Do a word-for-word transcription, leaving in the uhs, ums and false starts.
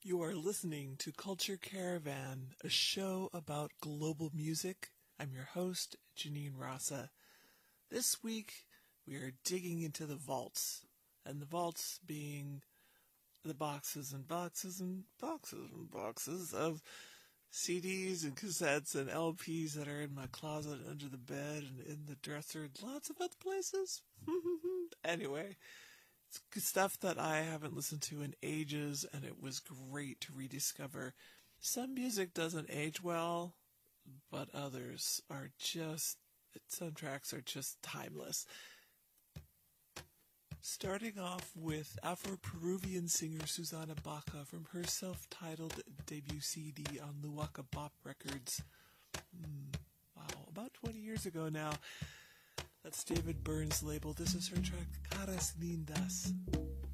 You are listening to Culture Caravan, a show about global music. I'm your host, Janine Rasa. This week, we are digging into the vaults, and the vaults being the boxes and boxes and boxes and boxes of C Ds and cassettes and L Ps that are in my closet, under the bed, and in the dresser, and lots of other places. Anyway, it's good stuff that I haven't listened to in ages, and it was great to rediscover. Some music doesn't age well, but others are just, some tracks are just timeless. Starting off with Afro-Peruvian singer Susana Baca from her self-titled debut C D on Luwaka Bop Records. Mm, wow, about twenty years ago now. That's David Byrne's label. This is her track, Caras Lindas.